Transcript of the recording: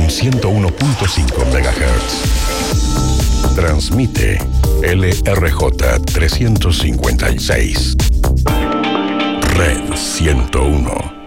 en 101.5 MHz. Transmite LRJ 356. Red 101.